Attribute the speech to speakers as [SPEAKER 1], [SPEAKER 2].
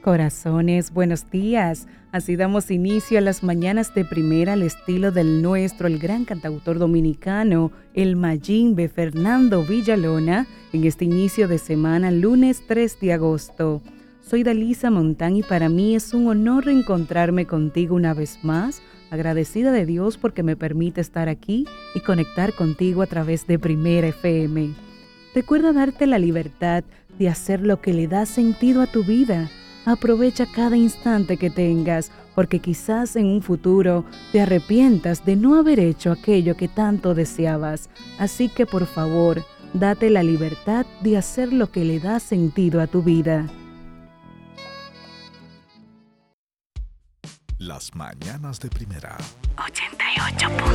[SPEAKER 1] Corazones, buenos días. Así damos inicio a las mañanas de primera al estilo del nuestro, el gran cantautor dominicano, el Mayimbe Fernando Villalona, en este inicio de semana, lunes 3 de agosto. Soy Dalisa Montán y para mí es un honor reencontrarme contigo una vez más, agradecida de Dios porque me permite estar aquí y conectar contigo a través de Primera FM. Recuerda darte la libertad de hacer lo que le da sentido a tu vida. Aprovecha cada instante que tengas, porque quizás en un futuro te arrepientas de no haber hecho aquello que tanto deseabas. Así que por favor, date la libertad de hacer lo que le da sentido a tu vida.
[SPEAKER 2] Las mañanas de primera.
[SPEAKER 1] 88.